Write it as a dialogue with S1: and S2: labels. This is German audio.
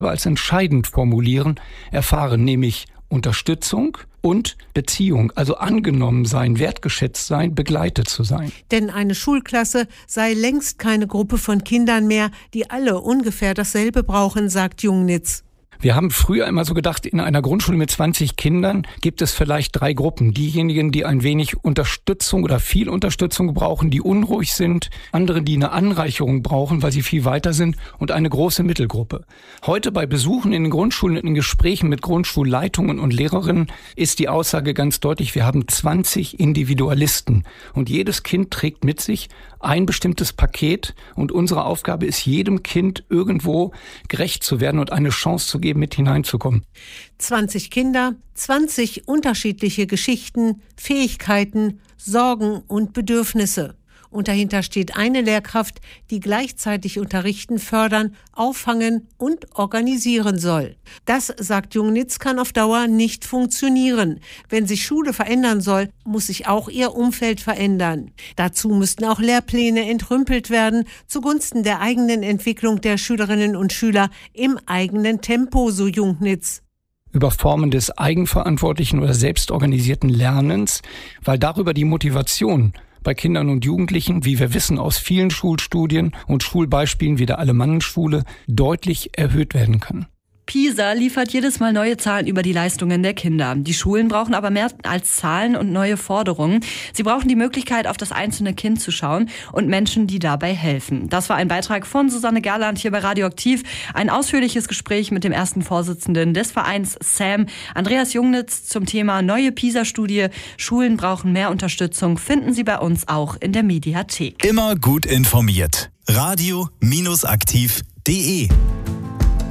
S1: als entscheidend formulieren, erfahren, nämlich Unterstützung und Beziehung, also angenommen sein, wertgeschätzt sein, begleitet zu sein.
S2: Denn eine Schulklasse sei längst keine Gruppe von Kindern mehr, die alle ungefähr dasselbe brauchen, sagt Jungnitz.
S1: Wir haben früher immer so gedacht, in einer Grundschule mit 20 Kindern gibt es vielleicht 3 Gruppen. Diejenigen, die ein wenig Unterstützung oder viel Unterstützung brauchen, die unruhig sind. Andere, die eine Anreicherung brauchen, weil sie viel weiter sind. Und eine große Mittelgruppe. Heute bei Besuchen in den Grundschulen, in Gesprächen mit Grundschulleitungen und Lehrerinnen ist die Aussage ganz deutlich, wir haben 20 Individualisten. Und jedes Kind trägt mit sich ein bestimmtes Paket. Und unsere Aufgabe ist, jedem Kind irgendwo gerecht zu werden und eine Chance zu geben, mit hineinzukommen.
S2: 20 Kinder, 20 unterschiedliche Geschichten, Fähigkeiten, Sorgen und Bedürfnisse. Und dahinter steht eine Lehrkraft, die gleichzeitig unterrichten, fördern, auffangen und organisieren soll. Das, sagt Jungnitz, kann auf Dauer nicht funktionieren. Wenn sich Schule verändern soll, muss sich auch ihr Umfeld verändern. Dazu müssten auch Lehrpläne entrümpelt werden, zugunsten der eigenen Entwicklung der Schülerinnen und Schüler im eigenen Tempo, so Jungnitz.
S1: Über Formen des eigenverantwortlichen oder selbstorganisierten Lernens, weil darüber die Motivation bei Kindern und Jugendlichen, wie wir wissen aus vielen Schulstudien und Schulbeispielen wie der Alemannenschule, deutlich erhöht werden kann.
S3: PISA liefert jedes Mal neue Zahlen über die Leistungen der Kinder. Die Schulen brauchen aber mehr als Zahlen und neue Forderungen. Sie brauchen die Möglichkeit, auf das einzelne Kind zu schauen und Menschen, die dabei helfen. Das war ein Beitrag von Susanne Gerland hier bei Radioaktiv. Ein ausführliches Gespräch mit dem ersten Vorsitzenden des Vereins SAM, Andreas Jungnitz, zum Thema neue PISA-Studie. Schulen brauchen mehr Unterstützung, finden Sie bei uns auch in der Mediathek.
S4: Immer gut informiert. Radio-aktiv.de